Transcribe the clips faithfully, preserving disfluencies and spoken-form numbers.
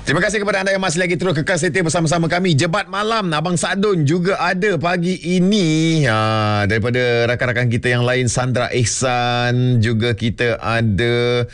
Terima kasih kepada anda yang masih lagi terus kekal setia bersama-sama kami. Jebat malam Abang Sadun juga ada pagi ini. Ha, daripada rakan-rakan kita yang lain, Sandra Ihsan, juga kita ada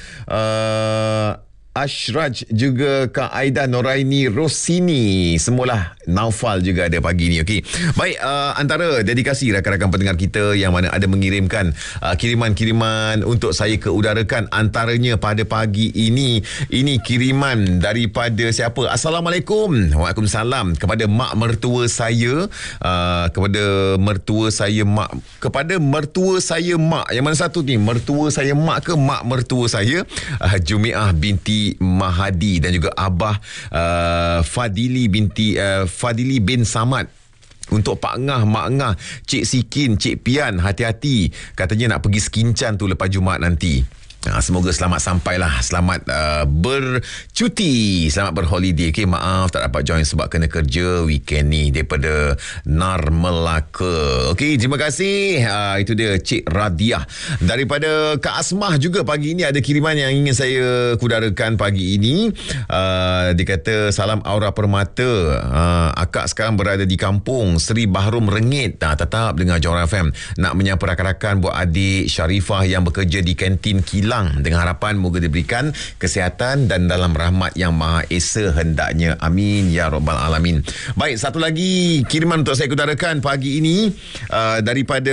uh, Ashraj, juga Kak Aida Noraini Rosini. Semualah Naufal juga ada pagi ni. Okey. Baik, uh, antara dedikasi rakan-rakan pendengar kita yang mana ada mengirimkan uh, kiriman-kiriman untuk saya keudarakan, antaranya pada pagi ini, ini kiriman daripada siapa? Assalamualaikum. Waalaikumsalam. Kepada mak mertua saya, uh, kepada mertua saya mak, kepada mertua saya mak. Yang mana satu ni? Mertua saya mak ke mak mertua saya? Uh, Jumiah binti Mahadi, dan juga Abah uh, Fadili binti uh, Fadili bin Samad. Untuk Pak Ngah, Mak Ngah, Cik Sikin, Cik Pian, hati-hati. Katanya nak pergi Skincan tu lepas Jumaat nanti. Ha, semoga selamat sampailah, selamat uh, bercuti, selamat berholiday. Okay, maaf tak dapat join sebab kena kerja weekend ni daripada Nar Melaka. Okay, terima kasih. Uh, itu dia Cik Radiah. Daripada Kak Asmah juga pagi ini ada kiriman yang ingin saya kudarakan pagi ini. Uh, dia kata, salam aura permata. Uh, akak sekarang berada di kampung Seri Bahrum Rengit. Nah, tetap dengar Johor F M. Nak menyapa rakan-rakan buat adik Syarifah yang bekerja di kantin Kilang, dengan harapan moga diberikan kesihatan dan dalam rahmat yang Maha Esa hendaknya. Amin ya rabbal alamin. Baik, satu lagi kiriman untuk saya kudarakan pagi ini uh, daripada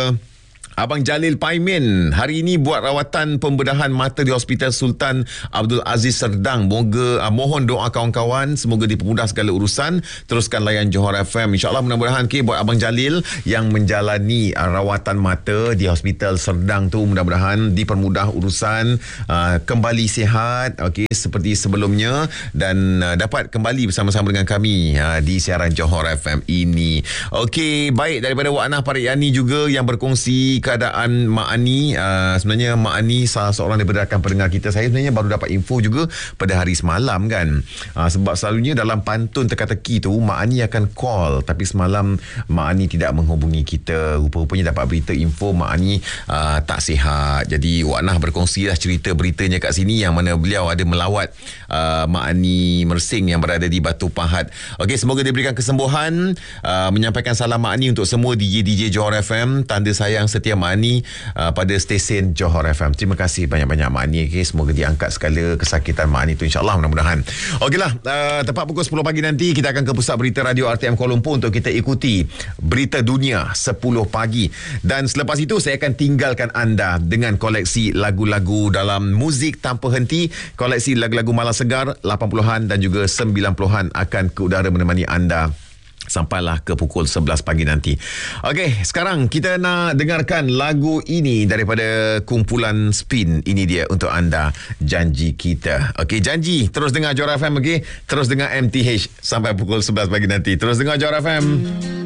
Abang Jalil Paimin. Hari ini buat rawatan pembedahan mata di Hospital Sultan Abdul Aziz Serdang. Moga uh, mohon doa kawan-kawan, semoga dipermudah segala urusan. Teruskan layan Johor F M. InsyaAllah mudah-mudahan okay, buat Abang Jalil yang menjalani uh, rawatan mata di Hospital Serdang tu, mudah-mudahan dipermudah urusan, uh, kembali sihat okay, seperti sebelumnya, dan uh, dapat kembali bersama-sama dengan kami uh, di siaran Johor F M ini. Okey, baik, daripada Wak Nah Pariani juga yang berkongsi keadaan Mak Ani. Uh, sebenarnya Mak Ani salah seorang daripada rakan pendengar kita. Saya sebenarnya baru dapat info juga pada hari semalam kan. Uh, sebab selalunya dalam pantun teka-teki tu Mak Ani akan call, tapi semalam Mak Ani tidak menghubungi kita. Rupa-rupanya dapat berita info Mak Ani uh, tak sihat. Jadi Wak Nah berkongsi lah cerita beritanya kat sini, yang mana beliau ada melawat uh, Mak Ani Mersing yang berada di Batu Pahat. Okey, semoga diberikan kesembuhan. Uh, menyampaikan salam Mak Ani untuk semua D J D J Johor F M. Tanda sayang setia Mak Ani uh, pada stesen Johor F M. Terima kasih banyak-banyak Mak Ani. Okay, semoga diangkat segala kesakitan Mak Ani tu, insyaAllah, mudah-mudahan. Okeylah, uh, tepat pukul sepuluh pagi nanti kita akan ke pusat berita radio R T M Kuala Lumpur untuk kita ikuti berita dunia sepuluh pagi. Dan selepas itu saya akan tinggalkan anda dengan koleksi lagu-lagu dalam muzik tanpa henti. Koleksi lagu-lagu malam segar lapan puluhan dan juga sembilan puluhan akan ke udara menemani anda sampailah ke pukul sebelas pagi nanti. Okey, sekarang kita nak dengarkan lagu ini daripada kumpulan Spin. Ini dia untuk anda, Janji Kita. Okey, janji. Terus dengar Johor F M, okey? Terus dengar M T H sampai pukul sebelas pagi nanti. Terus dengar Johor F M.